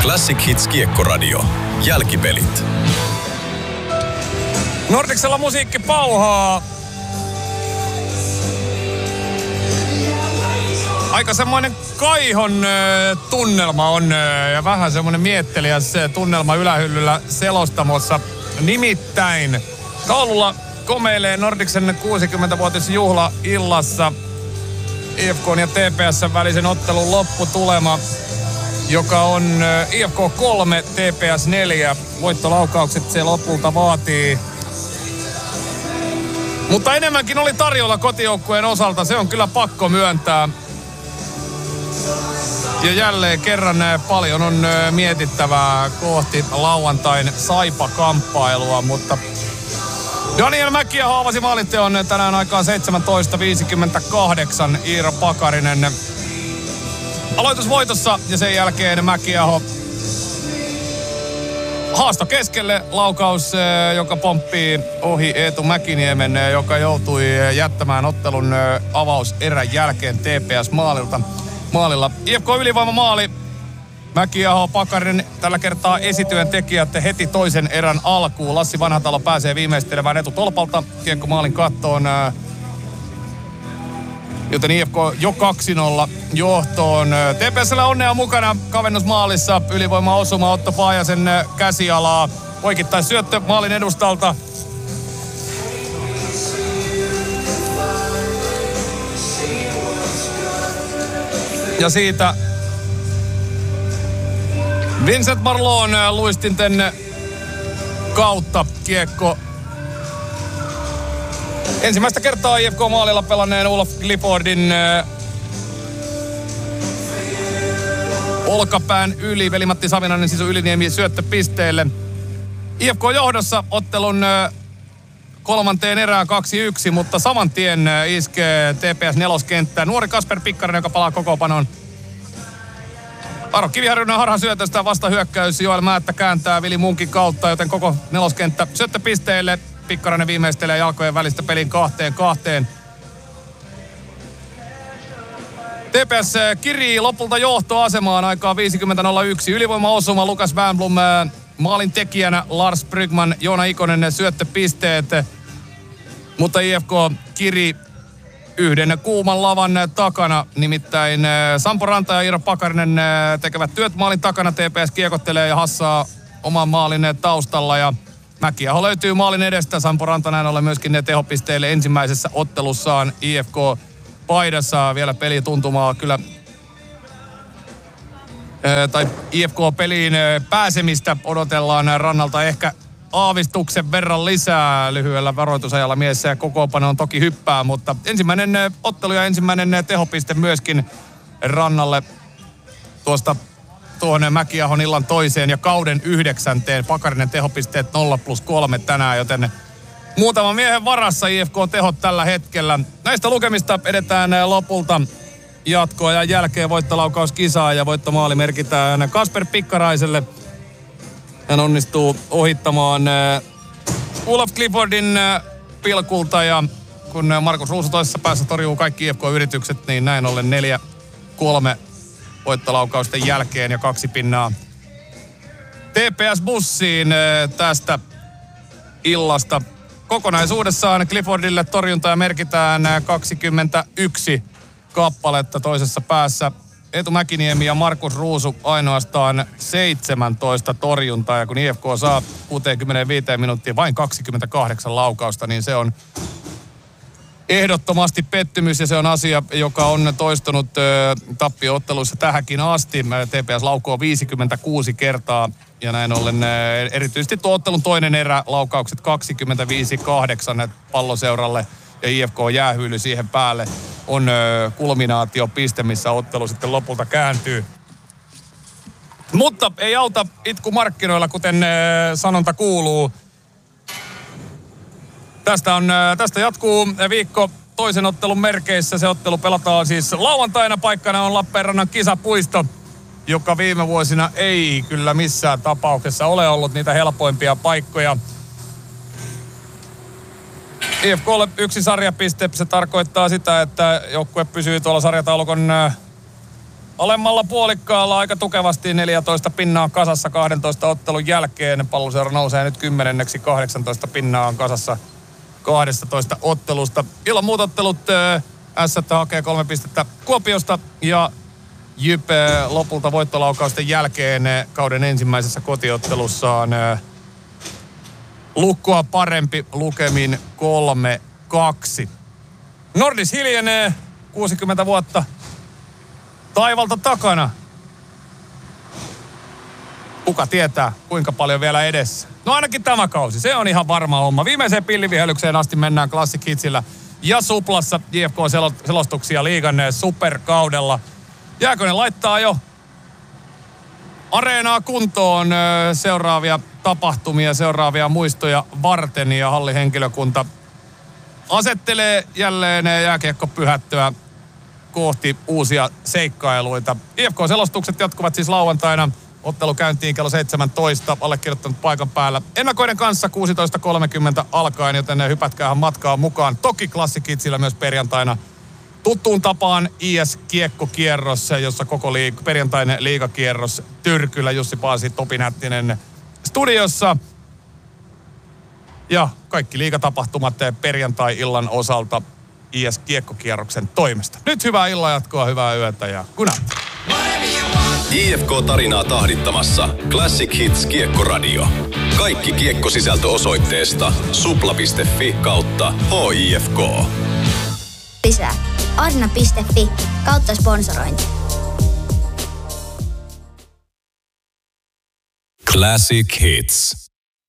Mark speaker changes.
Speaker 1: Classic Hits Kiekkoradio. Jälkipelit.
Speaker 2: Nordicsella musiikki pauhaa. Aika semmoinen kaihon tunnelma on ja vähän semmoinen mietteliäs tunnelma ylähyllyllä selostamossa. Nimittäin taululla komeilee Nordicsen 60-vuotisjuhlaillassa IFK:n ja TPS:n välisen ottelun lopputulema, joka on IFK 3, TPS 4. Voittolaukaukset se lopulta vaatii. Mutta enemmänkin oli tarjolla kotijoukkueen osalta, se on kyllä pakko myöntää. Ja jälleen kerran paljon on mietittävää kohti lauantain Saipa-kamppailua, mutta Daniel Mäkiaho avasi maalinteon tänään aikaan 17.58. Iiro Pakarinen aloitusvoitossa ja sen jälkeen Mäkiaho haasto keskelle, laukaus, joka pomppii ohi Eetu Mäkiniemen, joka joutui jättämään ottelun avauserän jälkeen TPS-maalilla. IFK ylivoimamaali. Mäkiaho, Pakarinen tällä kertaa esityön tekijät heti toisen erän alkuun. Lassi Vanhatalo pääsee viimeistelemään etutolpalta kiekko maalin kattoon. Joten IFK jo 2-0 johtoon. TPS:llä onnea mukana kavennusmaalissa. Ylivoima osuma Otto Paajasen käsialaa. Poikittais syöttö maalin edustalta. Ja siitä Vincent Marlon luistinten kautta kiekko. Ensimmäistä kertaa IFK-maalilla pelanneen Olof Cliffordin olkapään yli. Veli-Matti Savinainen Sisu Yliniemi syöttöpisteelle. IFK johdossa ottelun kolmanteen erään 2-1, mutta saman tien iskee TPS neloskenttään. Nuori Kasper Pikkanen, joka palaa kokoonpanoon. Aro Kiviharjunen harhasyötöstä vastahyökkäys. Joel Määttä kääntää Vili Munkin kautta, joten koko neloskenttä syöttöpisteelle. Pikkarainen viimeistelee jalkojen välistä pelin 2-2. TPS kirii lopulta johtoasemaan aikaa 50.01. Ylivoimaosuma Lukas Wernbloom maalin tekijänä, Lars Brygman, Joona Ikonen syöttöpisteet. Mutta IFK kiri yhden kuuman lavan takana, nimittäin Sampo Ranta ja Iiro Pakarinen tekevät työt maalin takana. TPS kiekottelee ja hassaa oman maalin taustalla ja Mäkiaho löytyy maalin edestä. Sampo Ranta näin ollen myöskin ne tehopisteille ensimmäisessä ottelussaan IFK-paidassa. Vielä pelituntumaa kyllä, tai IFK-peliin pääsemistä odotellaan Rannalta ehkä aavistuksen verran lisää. Lyhyellä varoitusajalla mies kokoonpano on toki hyppää, mutta ensimmäinen ottelu ja ensimmäinen tehopiste myöskin Rannalle tuosta tuonne Mäkiahon illan toiseen ja kauden 9. Pakarinen tehopisteet 0+3 tänään, joten muutaman miehen varassa IFK on tehot tällä hetkellä. Näistä lukemista edetään lopulta jatkoajan jälkeen voittolaukaus kisaa ja voittomaali merkitään Kasper Pikkaraiselle. Hän onnistuu ohittamaan Olof Cliffordin pilkulta ja kun Markus Ruusu toisessa päässä torjuu kaikki IFK-yritykset, niin näin ollen 4-3 voittolaukausten jälkeen ja 2 pinnaa TPS-bussiin tästä illasta. Kokonaisuudessaan Cliffordille torjuntaa merkitään 21 kappaletta toisessa päässä. Eetu Mäkiniemi ja Markus Ruusu ainoastaan 17 torjuntaa. Ja kun IFK saa 65 minuuttia vain 28 laukausta, niin se on ehdottomasti pettymys ja se on asia, joka on toistunut tappio-otteluissa tähänkin asti. TPS laukoo 56 kertaa ja näin ollen erityisesti tuo ottelun toinen erä laukaukset 25-8 Palloseuralle ja IFK jäähyyly siihen päälle on kulminaatiopiste, missä ottelu sitten lopulta kääntyy. Mutta ei auta itku markkinoilla, kuten sanonta kuuluu. Tästä jatkuu viikko toisen ottelun merkeissä. Se ottelu pelataan siis lauantaina. Paikkana on Lappeenrannan kisapuisto, joka viime vuosina ei kyllä missään tapauksessa ole ollut niitä helpoimpia paikkoja. IFK:lle 1 sarjapiste. Se tarkoittaa sitä, että joukkue pysyy tuolla sarjataulukon alemmalla puolikkaalla aika tukevasti 14 pinnaa kasassa 12 ottelun jälkeen. Palloseura nousee nyt 10. 18 pinnaa on kasassa 12 ottelusta. Illan muut ottelut Ässät hakee 3 pistettä Kuopiosta ja JYP lopulta voittolaukausten jälkeen kauden ensimmäisessä kotiottelussaan Lukkoa parempi lukemin 3-2. Nordis hiljenee 60 vuotta taivalta takana. Kuka tietää, kuinka paljon vielä edessä. No ainakin tämä kausi, se on ihan varma homma. Viimeiseen pillivihelykseen asti mennään Classic Hitsillä ja Suplassa JFK-selostuksia liigan superkaudella. Jääkönen laittaa jo areenaa kuntoon seuraavia tapahtumia, seuraavia muistoja varten ja hallihenkilökunta asettelee jälleen jääkiekkopyhättöä kohti uusia seikkailuita. IFK-selostukset jatkuvat siis lauantaina. Ottelu käyntiin kello 17. Allekirjoittanut paikan päällä ennakoiden kanssa 16.30 alkaen, joten hypätkäähän matkaan mukaan. Toki Classic Hitsillä myös perjantaina tuttuun tapaan IS-kiekkokierros, jossa koko perjantainen liigakierros Tyrkyllä. Jussi Paasi, Topi Nättinen studiossa. Ja kaikki liigatapahtumat perjantai-illan osalta IS-kiekkokierroksen toimesta. Nyt hyvää illanjatkoa, hyvää yötä ja kunat.
Speaker 1: IFK-tarinaa tahdittamassa Classic Hits Kiekkoradio. Kaikki kiekkosisältö osoitteesta supla.fi/HIFK.
Speaker 3: Lisää arna.fi/sponsorointi.
Speaker 1: Classic Hits.